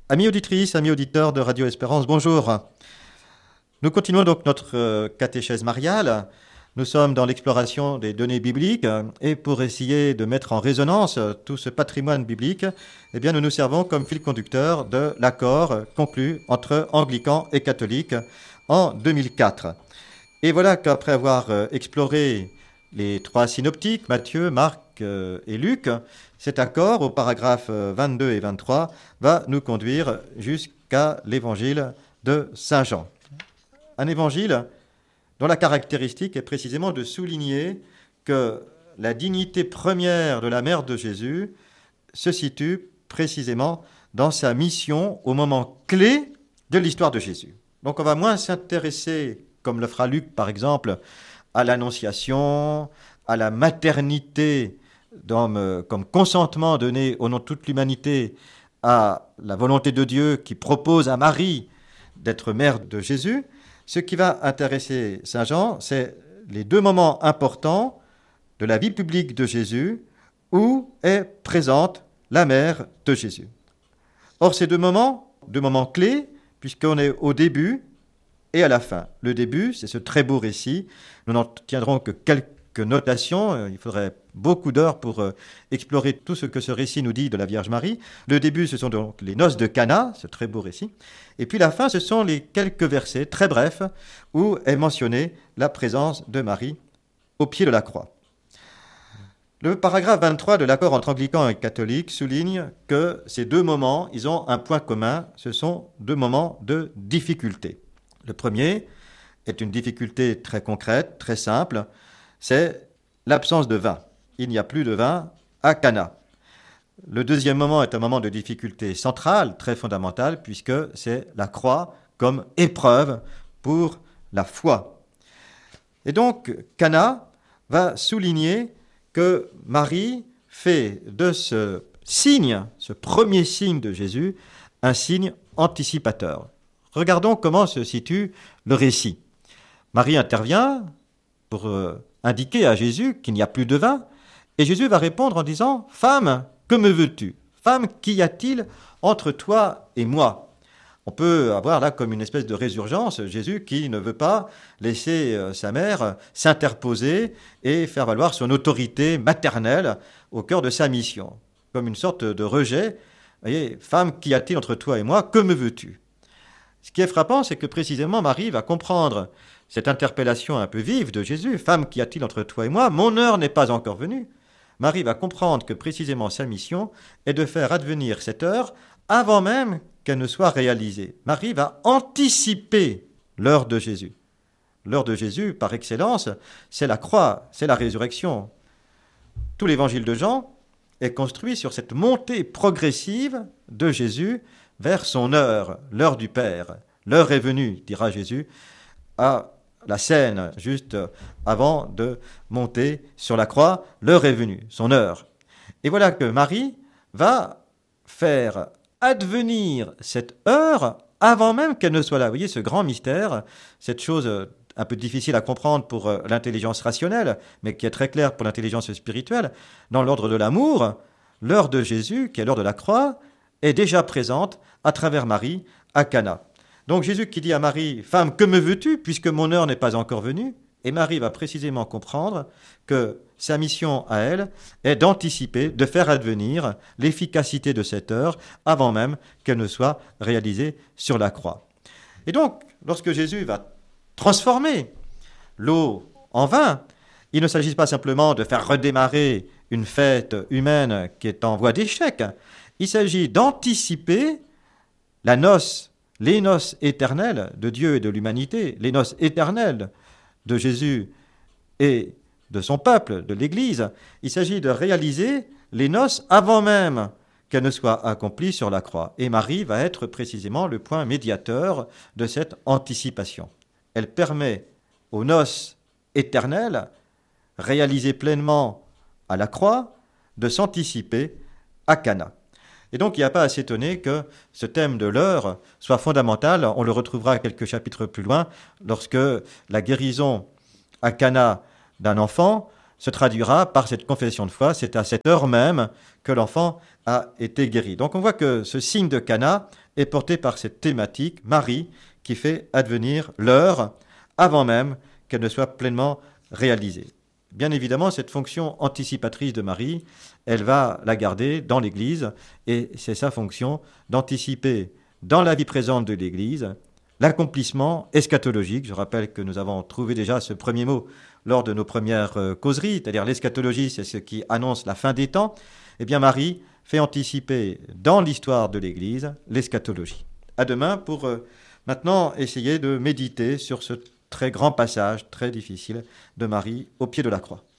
Amis auditrices, amis auditeurs de Radio Espérance, bonjour. Nous continuons donc notre catéchèse mariale. Nous sommes dans l'exploration des données bibliques et pour essayer de mettre en résonance tout ce patrimoine biblique, eh bien, nous nous servons comme fil conducteur de l'accord conclu entre anglicans et catholiques en 2004. Et voilà qu'après avoir exploré les trois synoptiques, Matthieu, Marc et Luc, cet accord, au paragraphe 22 et 23, va nous conduire jusqu'à l'évangile de Saint Jean. Un évangile dont la caractéristique est précisément de souligner que la dignité première de la mère de Jésus se situe précisément dans sa mission au moment clé de l'histoire de Jésus. Donc on va moins s'intéresser, comme le fera Luc par exemple, à l'Annonciation, à la maternité comme consentement donné au nom de toute l'humanité à la volonté de Dieu qui propose à Marie d'être mère de Jésus. Ce qui va intéresser Saint Jean, c'est les deux moments importants de la vie publique de Jésus où est présente la mère de Jésus. Or, ces deux moments clés, puisqu'on est au début et à la fin. Le début, c'est ce très beau récit. Nous n'en tiendrons que quelques notations. Il faudrait beaucoup d'heures pour explorer tout ce que ce récit nous dit de la Vierge Marie. Le début, ce sont donc les noces de Cana, ce très beau récit. Et puis la fin, ce sont les quelques versets très brefs où est mentionnée la présence de Marie au pied de la croix. Le paragraphe 23 de l'accord entre anglicans et catholiques souligne que ces deux moments, ils ont un point commun, ce sont deux moments de difficulté. Le premier est une difficulté très concrète, très simple, c'est l'absence de vin. Il n'y a plus de vin à Cana. Le deuxième moment est un moment de difficulté centrale, très fondamentale, puisque c'est la croix comme épreuve pour la foi. Et donc, Cana va souligner que Marie fait de ce signe, ce premier signe de Jésus, un signe anticipateur. Regardons comment se situe le récit. Marie intervient pour indiquer à Jésus qu'il n'y a plus de vin, et Jésus va répondre en disant « Femme, que me veux-tu ? Femme, qu'y a-t-il entre toi et moi ?» On peut avoir là comme une espèce de résurgence, Jésus qui ne veut pas laisser sa mère s'interposer et faire valoir son autorité maternelle au cœur de sa mission, comme une sorte de rejet. Vous voyez, femme, qu'y a-t-il entre toi et moi ? Que me veux-tu ? Ce qui est frappant, c'est que précisément Marie va comprendre cette interpellation un peu vive de Jésus. Femme, qu'y a-t-il entre toi et moi ? Mon heure n'est pas encore venue. Marie va comprendre que précisément sa mission est de faire advenir cette heure avant même qu'elle ne soit réalisée. Marie va anticiper l'heure de Jésus. L'heure de Jésus, par excellence, c'est la croix, c'est la résurrection. Tout l'évangile de Jean est construit sur cette montée progressive de Jésus vers son heure, l'heure du Père. L'heure est venue, dira Jésus, à la scène juste avant de monter sur la croix. L'heure est venue, son heure. Et voilà que Marie va faire advenir cette heure avant même qu'elle ne soit là. Vous voyez ce grand mystère, cette chose un peu difficile à comprendre pour l'intelligence rationnelle, mais qui est très claire pour l'intelligence spirituelle. Dans l'ordre de l'amour, l'heure de Jésus, qui est l'heure de la croix, est déjà présente à travers Marie à Cana. Donc Jésus qui dit à Marie « Femme, que me veux-tu, puisque mon heure n'est pas encore venue ?» Et Marie va précisément comprendre que sa mission à elle est d'anticiper, de faire advenir l'efficacité de cette heure avant même qu'elle ne soit réalisée sur la croix. Et donc, lorsque Jésus va transformer l'eau en vin, il ne s'agit pas simplement de faire redémarrer une fête humaine qui est en voie d'échec. Il s'agit d'anticiper la noce, les noces éternelles de Dieu et de l'humanité, les noces éternelles de Jésus et de son peuple, de l'Église. Il s'agit de réaliser les noces avant même qu'elles ne soient accomplies sur la croix. Et Marie va être précisément le point médiateur de cette anticipation. Elle permet aux noces éternelles, réalisées pleinement à la croix, de s'anticiper à Cana. Et donc, il n'y a pas à s'étonner que ce thème de l'heure soit fondamental. On le retrouvera quelques chapitres plus loin, lorsque la guérison à Cana d'un enfant se traduira par cette confession de foi. C'est à cette heure même que l'enfant a été guéri. Donc on voit que ce signe de Cana est porté par cette thématique, Marie, qui fait advenir l'heure avant même qu'elle ne soit pleinement réalisée. Bien évidemment, cette fonction anticipatrice de Marie, elle va la garder dans l'Église, et c'est sa fonction d'anticiper dans la vie présente de l'Église l'accomplissement eschatologique. Je rappelle que nous avons trouvé déjà ce premier mot lors de nos premières causeries, c'est-à-dire l'eschatologie, c'est ce qui annonce la fin des temps. Eh bien, Marie fait anticiper dans l'histoire de l'Église l'eschatologie. À demain pour maintenant essayer de méditer sur ce très grand passage, très difficile, de Marie au pied de la croix.